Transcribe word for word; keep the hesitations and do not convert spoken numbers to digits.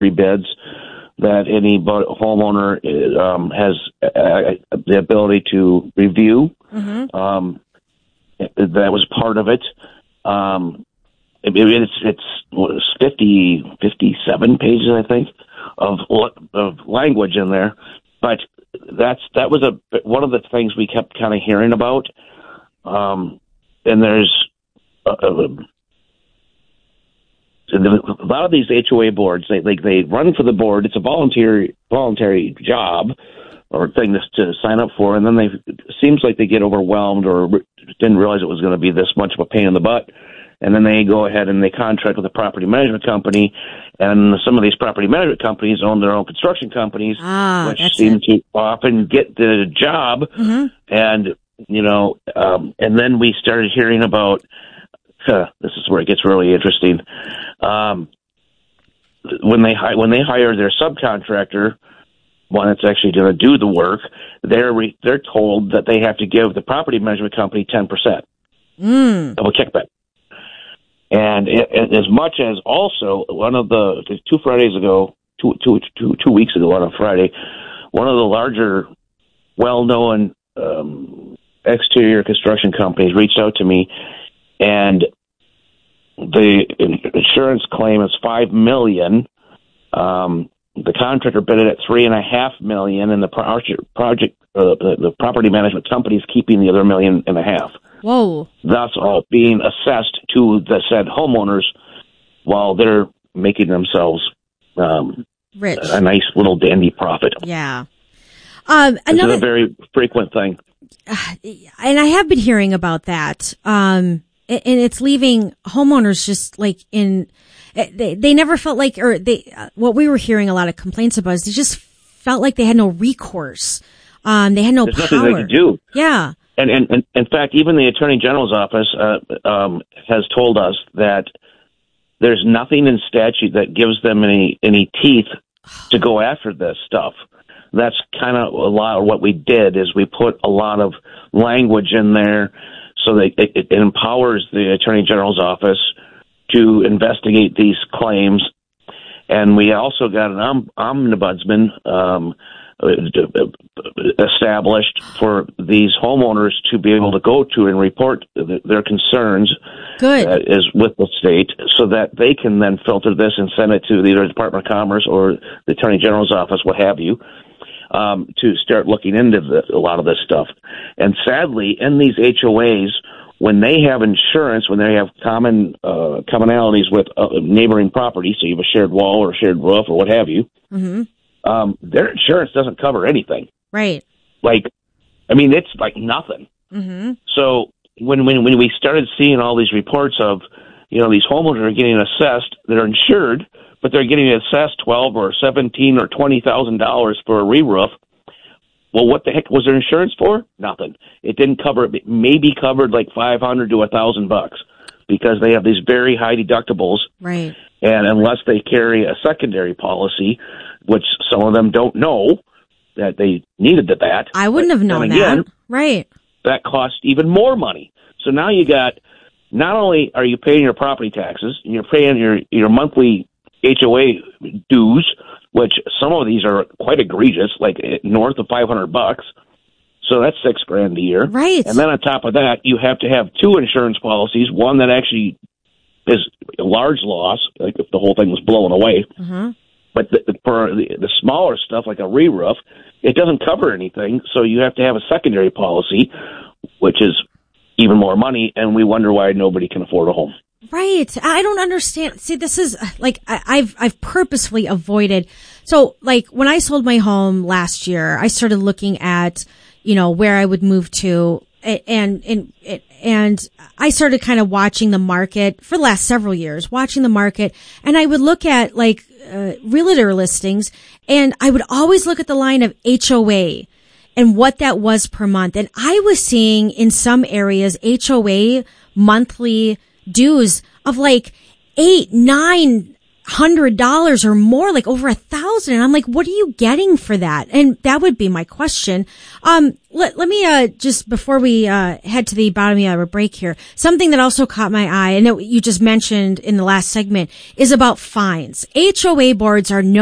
bids that any homeowner um, has uh, the ability to review. Mm-hmm. Um, that was part of it. Um, it it's it's fifty, fifty-seven pages, I think, of of language in there. But that's that was a one of the things we kept kind of hearing about. Um, and there's a, a, a lot of these H O A boards. They like they run for the board. It's a voluntary voluntary job or thing to, to sign up for, and then they it seems like they get overwhelmed or didn't realize it was going to be this much of a pain in the butt. And then they go ahead and they contract with a property management company, and some of these property management companies own their own construction companies, ah, which seem it. to often get the job. Mm-hmm. And, you know, um, and then we started hearing about, huh, this is where it gets really interesting. Um, when they hi- when they hire their subcontractor, one that's actually going to do the work, they're re- they're told that they have to give the property management company ten percent mm. of a kickback. And it, it, as much as also one of the two Fridays ago, two, two, two, two weeks ago on a Friday, one of the larger, well-known um, exterior construction companies reached out to me, and the insurance claim is five million. Um, the contractor bid it at three and a half million, and the project, project uh, the, the property management company is keeping the other million and a half. Whoa. Thus all being assessed to the said homeowners while they're making themselves um, rich. A nice little dandy profit. Yeah. Um, this is a very frequent thing. Uh, and I have been hearing about that. Um, and it's leaving homeowners just like in, they, they never felt like, or they, uh, what we were hearing a lot of complaints about is they just felt like they had no recourse. Um, they had no There's power. nothing they could do. Yeah. And, and, and in fact, even the Attorney General's office uh, um, has told us that there's nothing in statute that gives them any any teeth to go after this stuff. That's kind of a lot of what we did is we put a lot of language in there so that it, it empowers the Attorney General's office to investigate these claims. And we also got an om- ombudsman um established for these homeowners to be able to go to and report their concerns Good. Uh, is with the state so that they can then filter this and send it to either the Department of Commerce or the Attorney General's office, what have you, um, to start looking into the, a lot of this stuff. And sadly, in these H O As, when they have insurance, when they have common uh, commonalities with uh, neighboring property, so you have a shared wall or a shared roof or what have you, mm-hmm. Um, their insurance doesn't cover anything. Right. Like, I mean, it's like nothing. Mm-hmm. So when, when, when we started seeing all these reports of, you know, these homeowners are getting assessed, they're insured, but they're getting assessed twelve or seventeen or twenty thousand dollars for a re-roof. Well, what the heck was their insurance for? Nothing. It didn't cover it. Maybe covered like five hundred to a thousand bucks because they have these very high deductibles. Right. And unless they carry a secondary policy, which some of them don't know that they needed that. I wouldn't have known again, that. Right. That cost even more money. So now you got, not only are you paying your property taxes, you're paying your, your monthly H O A dues, which some of these are quite egregious, like north of five hundred bucks. So that's six grand a year. Right. And then on top of that, you have to have two insurance policies, one that actually is a large loss, like if the whole thing was blown away. Mm-hmm. But the, for the, the smaller stuff, like a re-roof, it doesn't cover anything, so you have to have a secondary policy, which is even more money, and we wonder why nobody can afford a home. Right. I don't understand. See, this is like I, I've I've purposefully avoided. So, like when I sold my home last year, I started looking at, you know, where I would move to, and and and I started kind of watching the market for the last several years, watching the market, and I would look at like uh, realtor listings, and I would always look at the line of H O A and what that was per month, and I was seeing in some areas H O A monthly dues of like eight, nine hundred dollars or more, like over a thousand. And I'm like, what are you getting for that? And that would be my question. Um, let, let me, uh, just before we, uh, head to the bottom of our break here, something that also caught my eye and that you just mentioned in the last segment is about fines. H O A boards are no